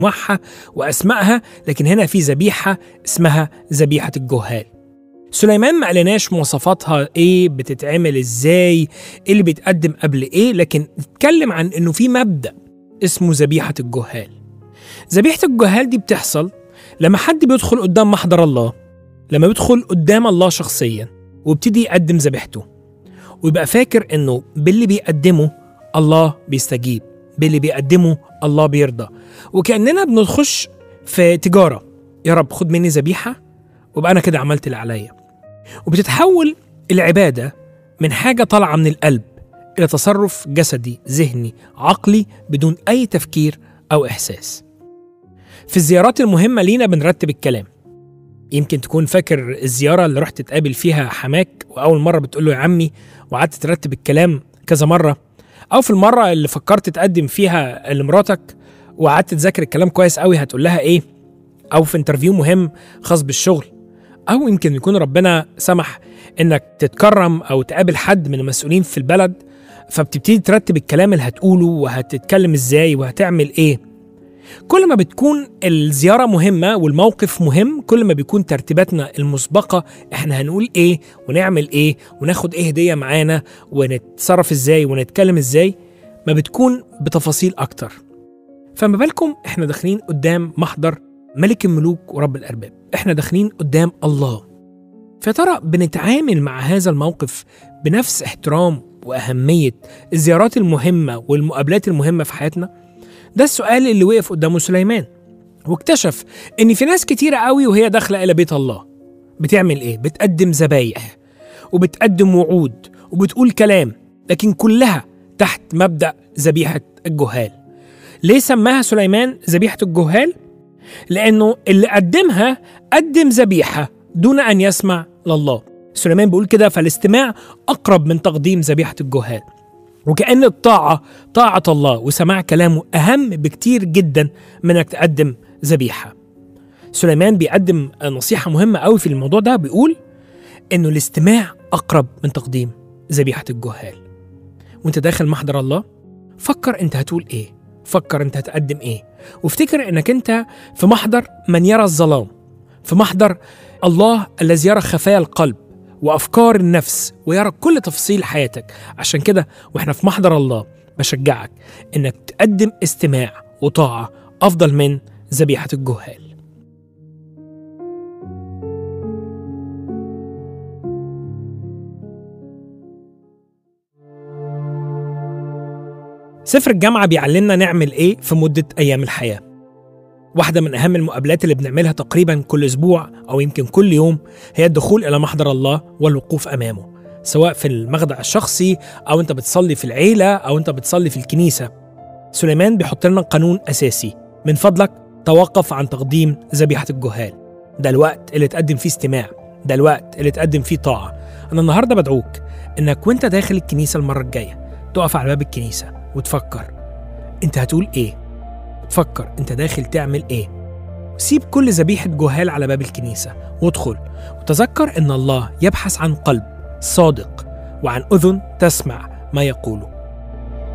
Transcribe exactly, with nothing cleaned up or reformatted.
أنواعها وأسمائها، لكن هنا في ذبيحة اسمها ذبيحة الجهال. سليمان ما قالناش مواصفاتها إيه، بتتعمل إزاي، إيه اللي بيتقدم قبل إيه، لكن اتكلم عن إنه في مبدأ اسمه ذبيحة الجهال. ذبيحة الجهال دي بتحصل لما حد بيدخل قدام محضر الله، لما بيدخل قدام الله شخصيا وابتدي يقدم ذبيحته، ويبقى فاكر إنه باللي بيقدمه الله بيستجيب، باللي بيقدمه الله بيرضى، وكأننا بنخش في تجارة، يا رب خد مني ذبيحة وبقى أنا كده عملت اللي عليا. وبتتحول العبادة من حاجة طالعة من القلب إلى تصرف جسدي ذهني عقلي بدون أي تفكير أو إحساس. في الزيارات المهمة لينا بنرتب الكلام. يمكن تكون فاكر الزيارة اللي رحت تقابل فيها حماك وأول مرة بتقول له يا عمي، وقعدت ترتب الكلام كذا مرة، أو في المرة اللي فكرت تقدم فيها لمراتك وقعدت تذاكر الكلام كويس قوي هتقول لها إيه، أو في انترفيو مهم خاص بالشغل، أو يمكن يكون ربنا سمح إنك تتكرم أو تقابل حد من المسؤولين في البلد، فبتبتدي ترتب الكلام اللي هتقوله وهتتكلم إزاي وهتعمل إيه. كل ما بتكون الزيارة مهمة والموقف مهم، كل ما بيكون ترتيباتنا المسبقة إحنا هنقول إيه ونعمل إيه وناخد إيه هدية معانا ونتصرف إزاي ونتكلم إزاي، ما بتكون بتفاصيل أكتر. فما بالكم إحنا داخلين قدام محضر ملك الملوك ورب الأرباب، إحنا داخلين قدام الله. فترى بنتعامل مع هذا الموقف بنفس احترام وأهمية الزيارات المهمة والمقابلات المهمة في حياتنا؟ ده السؤال اللي وقف قدامه سليمان، واكتشف إن في ناس كتيرة قوي وهي داخلة إلى بيت الله بتعمل إيه؟ بتقدم ذبايح وبتقدم وعود وبتقول كلام، لكن كلها تحت مبدأ ذبيحة الجهال. ليه سماها سليمان ذبيحة الجهال؟ لأنه اللي قدمها قدم ذبيحة دون أن يسمع لله. سليمان بيقول كده: فالاستماع أقرب من تقديم ذبيحة الجهال. وكأن الطاعة طاعة الله وسماع كلامه أهم بكتير جدا من أنك تقدم ذبيحة. سليمان بيقدم نصيحة مهمة قوي في الموضوع ده، بيقول إنه الاستماع أقرب من تقديم ذبيحة الجهال. وانت داخل محضر الله فكر انت هتقول ايه، فكر انت هتقدم ايه، وافتكر انك انت في محضر من يرى الظلام، في محضر الله الذي يرى خفايا القلب وأفكار النفس ويرى كل تفصيل حياتك. عشان كده واحنا في محضر الله بشجعك انك تقدم استماع وطاعة أفضل من ذبيحة الجهال. سفر الجامعة بيعلمنا نعمل ايه في مدة أيام الحياة. واحدة من أهم المقابلات اللي بنعملها تقريبا كل أسبوع أو يمكن كل يوم هي الدخول إلى محضر الله والوقوف أمامه، سواء في المخدع الشخصي أو أنت بتصلي في العيلة أو أنت بتصلي في الكنيسة. سليمان بيحط لنا قانون أساسي: من فضلك توقف عن تقديم ذبيحة الجهال. ده الوقت اللي تقدم فيه استماع، ده الوقت اللي تقدم فيه طاعة. أنا النهاردة بدعوك إنك وأنت داخل الكنيسة المرة الجاية تقف على باب الكنيسة وتفكر أنت هتقول إيه، تفكر أنت داخل تعمل إيه. سيب كل ذبيحة جهال على باب الكنيسة وادخل وتذكر إن الله يبحث عن قلب صادق وعن أذن تسمع ما يقوله.